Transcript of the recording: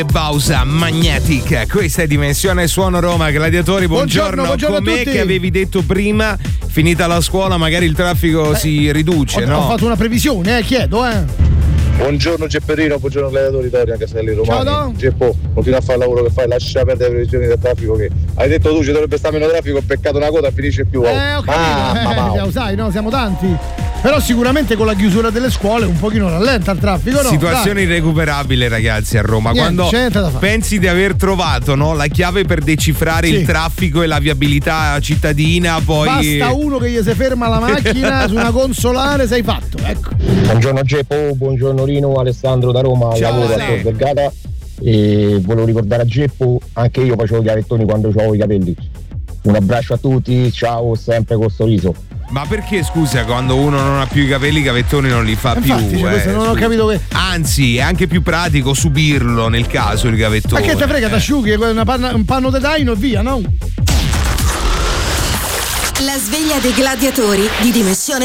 Bausa Magnetic, questa è Dimensione Suono Roma. Gladiatori, buongiorno. Com'è che avevi detto prima, finita la scuola magari il traffico si riduce, no? Ho fatto una previsione, chiedo. Buongiorno Gepperino, buongiorno Gladiatori, Toria, Castelli Romani. Ciao. Geppo, continua a fare il lavoro che fai, lascia perdere le previsioni del traffico, che hai detto tu ci dovrebbe stare meno traffico, peccato una coda, finisce più. Ho capito, sai, no, siamo tanti. Però sicuramente con la chiusura delle scuole un pochino rallenta il traffico, no? Situazione irrecuperabile, ragazzi, a Roma. Niente, quando pensi di aver trovato, no, la chiave per decifrare il traffico e la viabilità cittadina, poi basta uno che gli si ferma la macchina su una consolare, sei fatto, ecco. Buongiorno Geppo, buongiorno Rino, Alessandro da Roma, lavoro a Tor Vergata e volevo ricordare a Geppo, anche io facevo i gavettoni quando avevo i capelli. Un abbraccio a tutti, ciao, sempre con sorriso. Ma perché, scusa, quando uno non ha più i capelli, i gavettoni non li fa infatti, più? Non ho capito che. Anzi, è anche più pratico subirlo nel caso il gavettone. Ma che te frega, t'asciughi un panno di daino e via, no? La sveglia dei gladiatori di Dimensione